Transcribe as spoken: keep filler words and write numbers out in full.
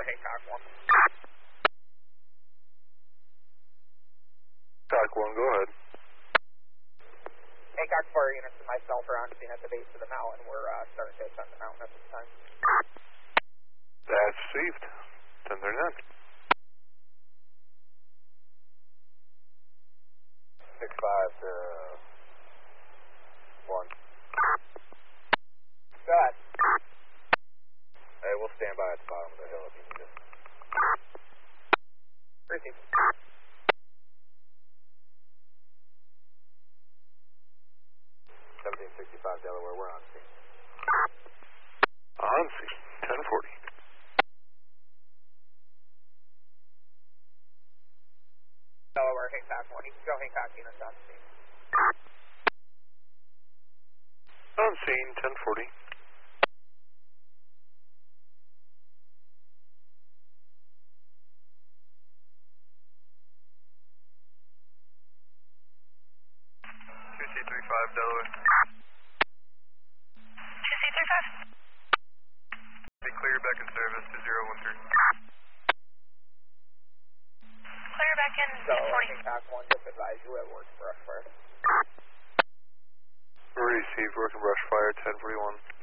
Hancock one. Hancock one, go ahead. Hancock four units and myself are on scene at the base of the mountain. We're uh, starting to ascend the mountain at this time. That's received. ten thirty-nine. six five to one. Go ahead. Hey, we'll stand by at the bottom of the hill if you need us. Receive. seventeen sixty-five Delaware, we're on scene. On scene, ten forty. Delaware, Hancock one. You can go Hancock units on scene. On scene, ten forty. two C thirty-five, Delaware. two C thirty-five. Be clear back in service to zero one three. Clear back in Delaware, forty. Hancock one. Just advise you at work brush fire. Received, working brush fire, ten forty-one.